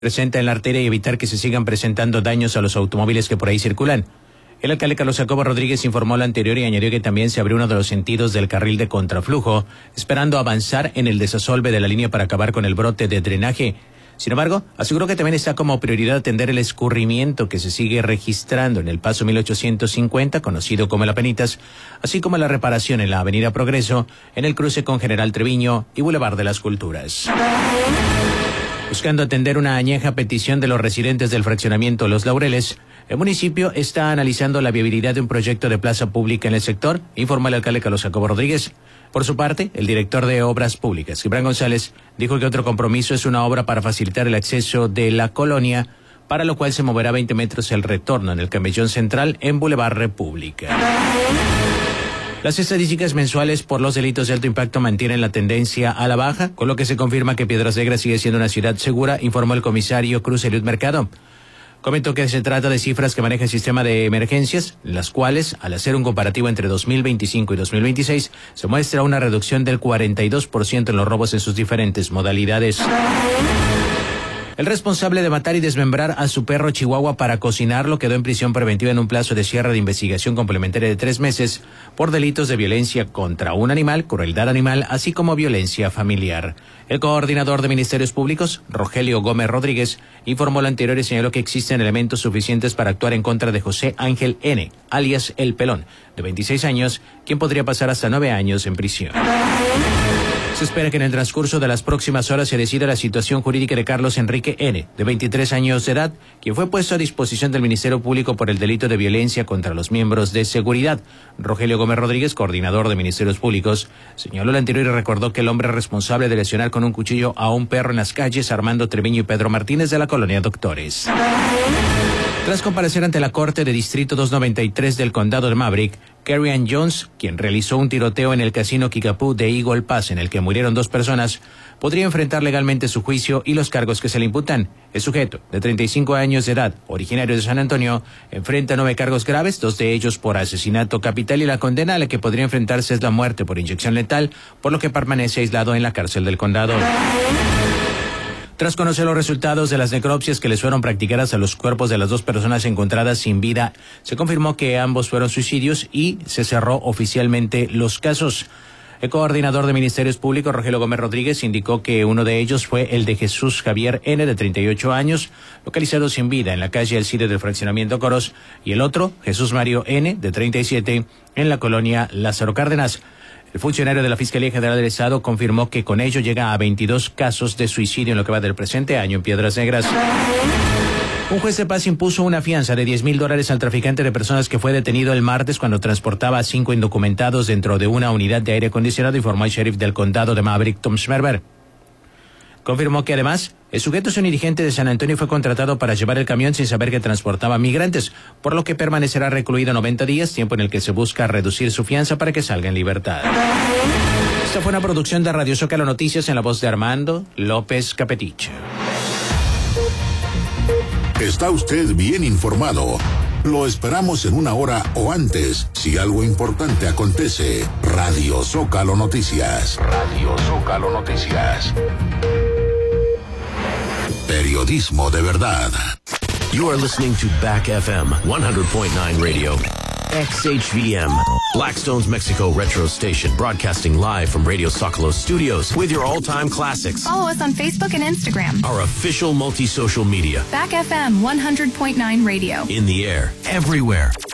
presenta en la arteria y evitar que se sigan presentando daños a los automóviles que por ahí circulan. El alcalde Carlos Jacobo Rodríguez informó lo anterior y añadió que también se abrió uno de los sentidos del carril de contraflujo, esperando avanzar en el desasolve de la línea para acabar con el brote de drenaje. Sin embargo, aseguró que también está como prioridad atender el escurrimiento que se sigue registrando en el paso 1850, conocido como La Penitas, así como la reparación en la avenida Progreso, en el cruce con General Treviño y Boulevard de las Culturas. Buscando atender una añeja petición de los residentes del fraccionamiento Los Laureles, el municipio está analizando la viabilidad de un proyecto de plaza pública en el sector, informó el alcalde Carlos Jacobo Rodríguez. Por su parte, el director de Obras Públicas, Gibran González, dijo que otro compromiso es una obra para facilitar el acceso de la colonia, para lo cual se moverá 20 metros el retorno en el camellón central en Boulevard República. Las estadísticas mensuales por los delitos de alto impacto mantienen la tendencia a la baja, con lo que se confirma que Piedras Negras sigue siendo una ciudad segura, informó el comisario Cruz Eliud Mercado. Comentó que se trata de cifras que maneja el sistema de emergencias, las cuales, al hacer un comparativo entre 2025 y 2026, se muestra una reducción del 42% en los robos en sus diferentes modalidades. El responsable de matar y desmembrar a su perro chihuahua para cocinarlo quedó en prisión preventiva en un plazo de cierre de investigación complementaria de 3 meses por delitos de violencia contra un animal, crueldad animal, así como violencia familiar. El coordinador de Ministerios Públicos, Rogelio Gómez Rodríguez, informó lo anterior y señaló que existen elementos suficientes para actuar en contra de José Ángel N., alias El Pelón, de 26 años, quien podría pasar hasta 9 años en prisión. Se espera que en el transcurso de las próximas horas se decida la situación jurídica de Carlos Enrique N., de 23 años de edad, quien fue puesto a disposición del Ministerio Público por el delito de violencia contra los miembros de seguridad. Rogelio Gómez Rodríguez, coordinador de Ministerios Públicos, señaló lo anterior y recordó que el hombre responsable de lesionar con un cuchillo a un perro en las calles Armando Treviño y Pedro Martínez de la colonia Doctores. Tras comparecer ante la Corte de Distrito 293 del Condado de Maverick, Carrie Ann Jones, quien realizó un tiroteo en el casino Kickapoo de Eagle Pass en el que murieron 2 personas, podría enfrentar legalmente su juicio y los cargos que se le imputan. El sujeto, de 35 años de edad, originario de San Antonio, enfrenta 9 cargos graves, 2 de ellos por asesinato capital, y la condena a la que podría enfrentarse es la muerte por inyección letal, por lo que permanece aislado en la cárcel del condado. Tras conocer los resultados de las necropsias que les fueron practicadas a los cuerpos de las 2 personas encontradas sin vida, se confirmó que ambos fueron suicidios y se cerró oficialmente los casos. El coordinador de Ministerios Públicos, Rogelio Gómez Rodríguez, indicó que uno de ellos fue el de Jesús Javier N., de 38 años, localizado sin vida en la calle Alcide del fraccionamiento Coros, y el otro, Jesús Mario N., de 37, en la colonia Lázaro Cárdenas. El funcionario de la Fiscalía General del Estado confirmó que con ello llega a 22 casos de suicidio en lo que va del presente año en Piedras Negras. Un juez de paz impuso una fianza de $10,000 al traficante de personas que fue detenido el martes cuando transportaba a 5 indocumentados dentro de una unidad de aire acondicionado, informó el sheriff del condado de Maverick, Tom Schmerber. Confirmó que además, el sujeto es un dirigente de San Antonio y fue contratado para llevar el camión sin saber que transportaba migrantes, por lo que permanecerá recluido 90 días, tiempo en el que se busca reducir su fianza para que salga en libertad. Esta fue una producción de Radio Zócalo Noticias en la voz de Armando López Capetich. Está usted bien informado. Lo esperamos en 1 hora o antes, si algo importante acontece. Radio Zócalo Noticias. Radio Zócalo Noticias. Periodismo de verdad. You are listening to Back FM 100.9 Radio. XHVM, Blackstone's Mexico retro station, broadcasting live from Radio Zócalo studios with your all-time classics. Follow us on Facebook and Instagram. Our official multi-social media. Back FM 100.9 Radio. In the air, everywhere.